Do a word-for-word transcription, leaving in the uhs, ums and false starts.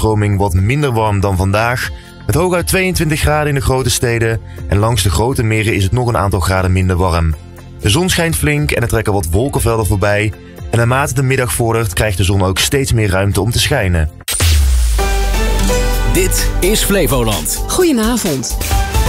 luchtstroming wat minder warm dan vandaag, met hooguit tweeëntwintig graden in de grote steden en langs de grote meren is het nog een aantal graden minder warm. De zon schijnt flink en er trekken wat wolkenvelden voorbij en naarmate de middag vordert krijgt de zon ook steeds meer ruimte om te schijnen. Dit is Flevoland. Goedenavond.